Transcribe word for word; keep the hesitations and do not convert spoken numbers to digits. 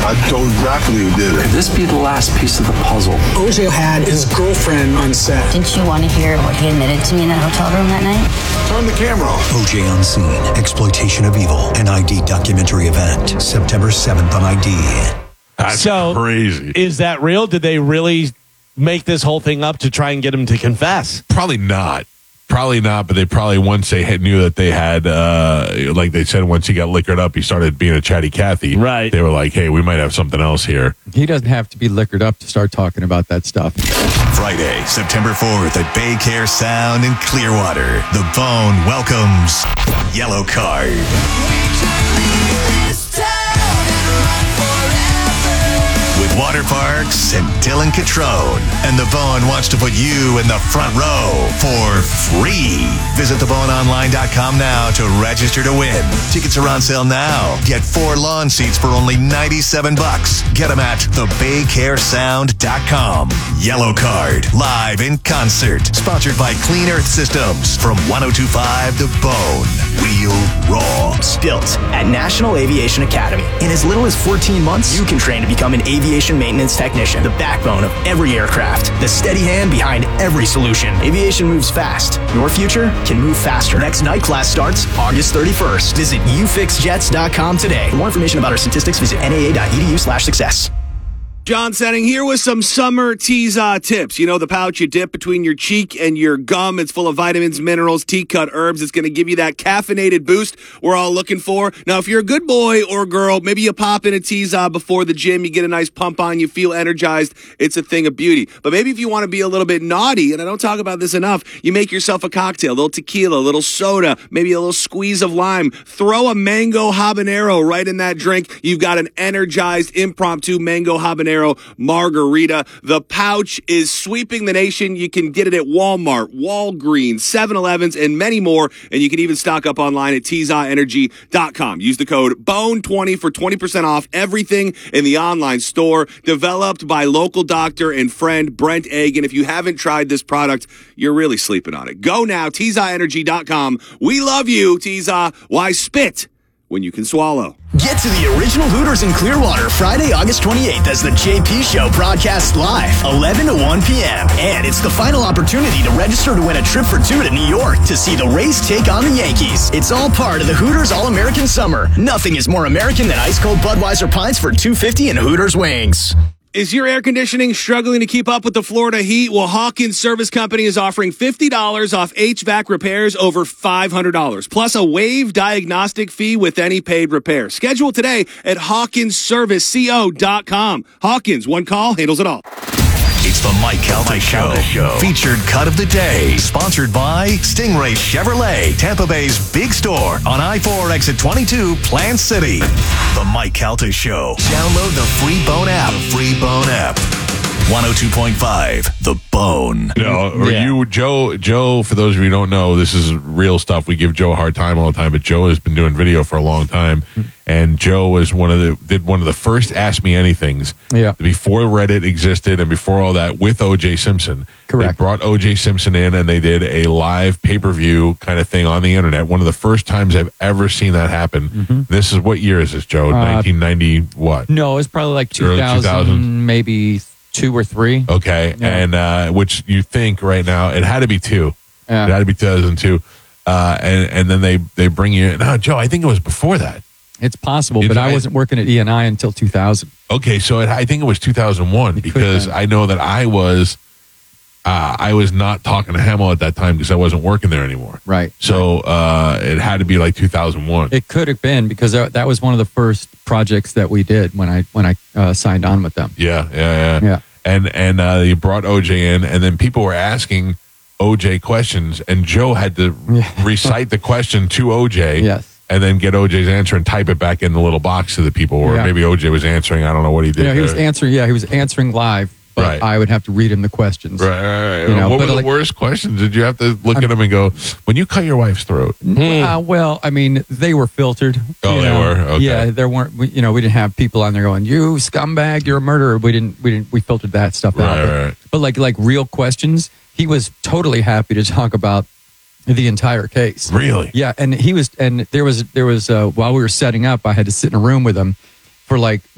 I told exactly who did it. Could this be the last piece of the puzzle? O J had his girlfriend on set. Didn't you want to hear what he admitted to me in that hotel room that night? Turn the camera off. O J Unseen, Exploitation of Evil, an I D documentary event, September seventh on I D. That's so crazy. Is that real? Did they really make this whole thing up to try and get him to confess? Probably not. Probably not, but they probably, once they had, knew that they had, uh, like they said, once he got liquored up, he started being a chatty Cathy. Right. They were like, hey, we might have something else here. He doesn't have to be liquored up to start talking about that stuff. Friday, September fourth at Bay Care Sound in Clearwater. The Bone welcomes Yellow Card. With Water Parks and Dylan Catrone. And The Bone wants to put you in the front row for free. Visit the bone online dot com now to register to win. Tickets are on sale now. Get four lawn seats for only ninety-seven bucks. Get them at the bay care sound dot com. Yellow Card, live in concert. Sponsored by Clean Earth Systems from one oh two point five The Bone. Real raw. Built at National Aviation Academy. In as little as fourteen months, you can train to become an aviation maintenance technician, the backbone of every aircraft, the steady hand behind every solution. Aviation moves fast. Your future can move faster. Next night class starts August thirty-first. Visit u fix jets dot com today. For more information about our statistics, visit n a a dot e d u slash success. John Setting here with some summer Teza tips. You know, the pouch you dip between your cheek and your gum. It's full of vitamins, minerals, tea-cut herbs. It's going to give you that caffeinated boost we're all looking for. Now, if you're a good boy or girl, maybe you pop in a Teza before the gym. You get a nice pump on. You feel energized. It's a thing of beauty. But maybe if you want to be a little bit naughty, and I don't talk about this enough, you make yourself a cocktail, a little tequila, a little soda, maybe a little squeeze of lime. Throw a mango habanero right in that drink. You've got an energized impromptu mango habanero margarita. The pouch is sweeping the nation. You can get it at Walmart, Walgreens, seven elevens, and many more. And you can even stock up online at teza energy dot com. Use the code B O N E twenty for twenty percent off everything in the online store. Developed by local doctor and friend Brent Agan. If you haven't tried this product, you're really sleeping on it. Go now, teza energy dot com. We love you, Teza. Why spit when you can swallow? Get to the original Hooters in Clearwater Friday, August twenty-eighth as the J P Show broadcasts live, eleven to one p.m. And it's the final opportunity to register to win a trip for two to New York to see the Rays take on the Yankees. It's all part of the Hooters All-American Summer. Nothing is more American than ice-cold Budweiser pints for two dollars and fifty cents and Hooters wings. Is your air conditioning struggling to keep up with the Florida heat? Well, Hawkins Service Company is offering fifty dollars off H V A C repairs over five hundred dollars, plus a waived diagnostic fee with any paid repair. Schedule today at hawkins service co dot com. Hawkins, one call, handles it all. It's the Mike Calta Show. Show. Featured cut of the day. Sponsored by Stingray Chevrolet, Tampa Bay's big store on I four exit twenty-two, Plant City. The Mike Calta Show. Download the free Bone app. Free Bone app. one oh two point five The Bone. No, or Yeah. you, Joe, Joe, for those of you who don't know, this is real stuff. We give Joe a hard time all the time, but Joe has been doing video for a long time. And Joe was one of the, did one of the first Ask Me Anythings Yeah. before Reddit existed and before all that with O J Simpson. Correct. They brought O J Simpson in and they did a live pay-per-view kind of thing on the internet. One of the first times I've ever seen that happen. Mm-hmm. This is, what year is this, Joe? Uh, nineteen ninety what? No, it's probably like Early two thousand, two thousands. maybe two or three. Okay, Yeah. and uh, which you think right now, it had to be two. Yeah. It had to be two thousand two. Uh, and, and then they, they bring you in. No, Joe, I think it was before that. It's possible, It's- but I wasn't working at E and I until two thousand. Okay, so it, I think it was two thousand one It could because have I know that I was uh, I was not talking to Hamill at that time because I wasn't working there anymore. Right. So uh, it had to be like two thousand one. It could have been because that that was one of the first projects that we did when I when I uh, signed on with them. Yeah, yeah, yeah. Yeah. And and uh, you brought O J in, and then people were asking O J questions, and Joe had to Yeah. recite the question to O J. Yes. And then get O J's answer and type it back in the little box to the people, or Yeah. maybe O J was answering. I don't know what he did. Yeah, he was there. answering. Yeah, he was answering live, but Right. I would have to read him the questions. Right, right, right. You know, what but were the like- worst questions? Did you have to look at them and go, when you cut your wife's throat? Uh, well, I mean, they were filtered. Oh, you they know. were? Okay. Yeah, there weren't. We, you know, we didn't have people on there going, "You scumbag, you're a murderer." We didn't. We didn't. We filtered that stuff out. Right, But, right. but like like real questions, he was totally happy to talk about the entire case. Really? Yeah, and he was. And there was there was uh, while we were setting up, I had to sit in a room with him for like